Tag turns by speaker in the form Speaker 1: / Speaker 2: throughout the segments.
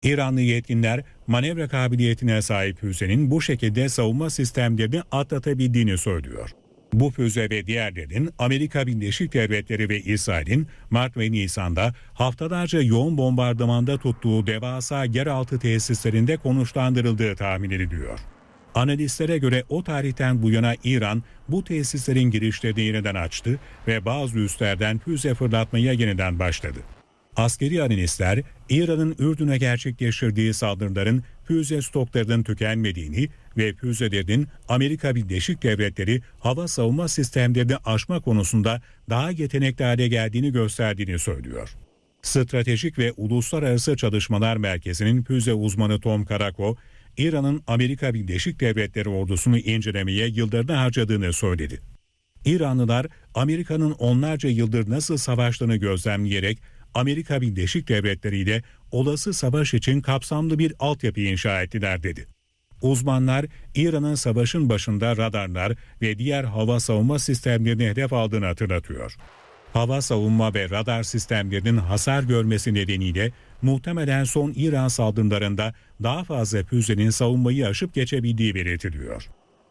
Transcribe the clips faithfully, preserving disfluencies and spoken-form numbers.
Speaker 1: İranlı yetkililer manevra kabiliyetine sahip füzenin bu şekilde savunma sistemlerini atlatabildiğini söylüyor. Bu füze ve diğerlerinin Amerika Birleşik Devletleri ve İsrail'in Mart ve Nisan'da haftalarca yoğun bombardımanda tuttuğu devasa yeraltı tesislerinde konuşlandırıldığı tahmin ediliyor. Analistlere göre o tarihten bu yana İran bu tesislerin girişlerini yeniden açtı ve bazı üslerden füze fırlatmaya yeniden başladı. Askeri analistler, İran'ın Ürdün'e gerçekleştirdiği saldırıların füze stoklarının tükenmediğini ve füzelerin Amerika Birleşik Devletleri hava savunma sistemlerini aşma konusunda daha yetenekli hale geldiğini gösterdiğini söylüyor. Stratejik ve Uluslararası Çalışmalar Merkezi'nin füze uzmanı Tom Karako, İran'ın Amerika Birleşik Devletleri ordusunu incelemeye yıllarını harcadığını söyledi. İranlılar, Amerika'nın onlarca yıldır nasıl savaştığını gözlemleyerek Amerika Birleşik Devletleri ile olası savaş için kapsamlı bir altyapı inşa ettiler dedi. Uzmanlar, İran'ın savaşın başında radarlar ve diğer hava savunma sistemlerini hedef aldığını hatırlatıyor. Hava savunma ve radar sistemlerinin hasar görmesi nedeniyle muhtemelen son İran saldırılarında daha fazla füzenin savunmayı aşıp geçebildiği belirtiliyor.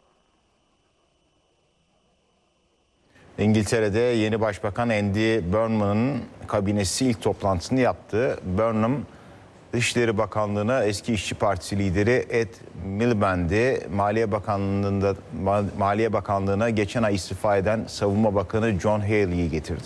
Speaker 2: İngiltere'de yeni Başbakan Andy Burnham'ın kabinesi ilk toplantısını yaptı. Burnham, Dışişleri Bakanlığı'na eski İşçi Partisi lideri Ed Miliband'i, Maliye Bakanlığı'nda Maliye Bakanlığı'na geçen ay istifa eden Savunma Bakanı John Healey'i getirdi.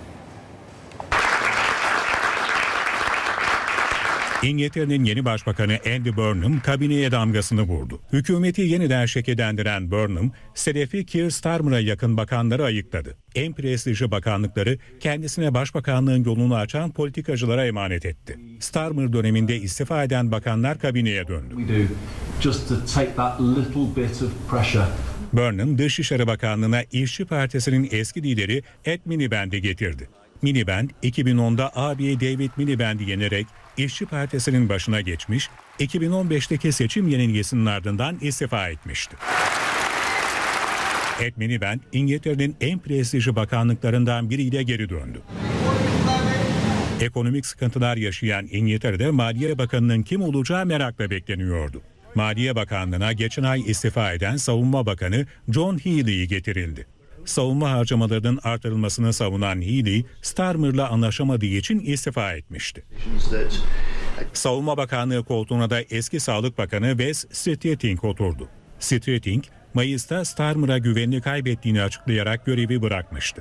Speaker 1: İngiltere'nin yeni başbakanı Andy Burnham kabineye damgasını vurdu. Hükümeti yeniden şekillendiren Burnham, Selefi Keir Starmer'a yakın bakanları ayıkladı. En prestijli bakanlıkları kendisine başbakanlığın yolunu açan politikacılara emanet etti. Starmer döneminde istifa eden bakanlar kabineye döndü. Burnham, Dışişleri Bakanlığı'na İşçi Partisi'nin eski lideri Ed Miliband'i getirdi. Miliband, iki bin onda abi David Miliband'i yenerek İşçi Partisi'nin başına geçmiş, iki bin on beşteki seçim yenilgisinin ardından istifa etmişti. Ed Miliband, İngiltere'nin en prestijli bakanlıklarından biriyle geri döndü. Ekonomik sıkıntılar yaşayan İngiltere'de Maliye Bakanı'nın kim olacağı merakla bekleniyordu. Maliye Bakanlığı'na geçen ay istifa eden Savunma Bakanı John Healey getirildi. Savunma harcamalarının artırılmasını savunan Healey, Starmer'la anlaşamadığı için istifa etmişti. Savunma Bakanlığı koltuğuna da eski Sağlık Bakanı Wes Streeting oturdu. Streeting, Mayıs'ta Starmer'a güvenini kaybettiğini açıklayarak görevi bırakmıştı.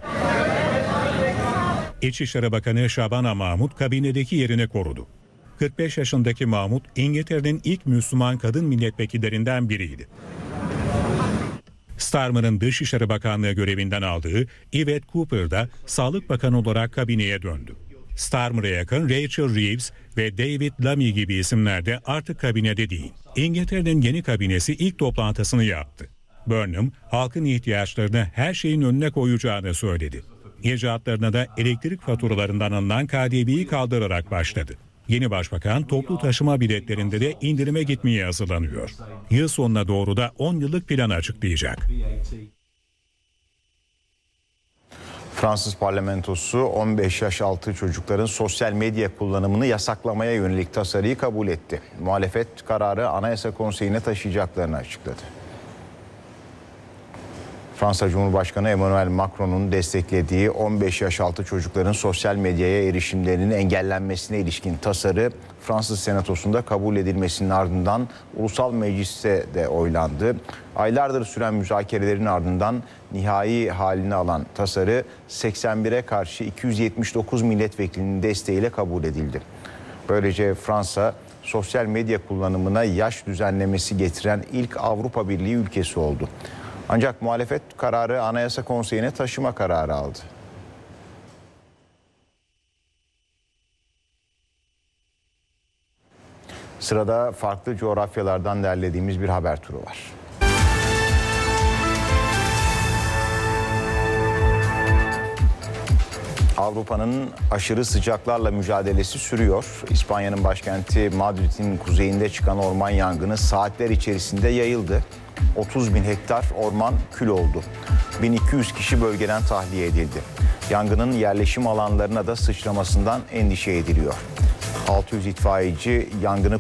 Speaker 1: İçişleri Bakanı Shabana Mahmud kabinedeki yerini korudu. kırk beş yaşındaki Mahmud, İngiltere'nin ilk Müslüman kadın milletvekillerinden biriydi. Starmer'ın Dışişleri Bakanlığı görevinden aldığı Yvette Cooper da Sağlık Bakanı olarak kabineye döndü. Starmer'a yakın Rachel Reeves ve David Lammy gibi isimler de artık kabinede değil. İngiltere'nin yeni kabinesi ilk toplantısını yaptı. Burnham, halkın ihtiyaçlarını her şeyin önüne koyacağını söyledi. İcraatlarına da elektrik faturalarından alınan K D V'yi kaldırarak başladı. Yeni başbakan toplu taşıma biletlerinde de indirime gitmeye hazırlanıyor. Yıl sonuna doğru da on yıllık planı açıklayacak.
Speaker 2: Fransız parlamentosu on beş yaş altı çocukların sosyal medya kullanımını yasaklamaya yönelik tasarıyı kabul etti. Muhalefet kararı Anayasa Konseyi'ne taşıyacaklarını açıkladı. Fransa Cumhurbaşkanı Emmanuel Macron'un desteklediği on beş yaş altı çocukların sosyal medyaya erişimlerinin engellenmesine ilişkin tasarı Fransız Senatosu'nda kabul edilmesinin ardından Ulusal Meclis'te de oylandı. Aylardır süren müzakerelerin ardından nihai halini alan tasarı seksen bire karşı iki yüz yetmiş dokuz milletvekilinin desteğiyle kabul edildi. Böylece Fransa sosyal medya kullanımına yaş düzenlemesi getiren ilk Avrupa Birliği ülkesi oldu. Ancak muhalefet kararı Anayasa Konseyi'ne taşıma kararı aldı. Sırada farklı coğrafyalardan derlediğimiz bir haber turu var. Avrupa'nın aşırı sıcaklarla mücadelesi sürüyor. İspanya'nın başkenti Madrid'in kuzeyinde çıkan orman yangını saatler içerisinde yayıldı. otuz bin hektar orman kül oldu. bin iki yüz kişi bölgeden tahliye edildi. Yangının yerleşim alanlarına da sıçramasından endişe ediliyor. altı yüz itfaiyeci yangını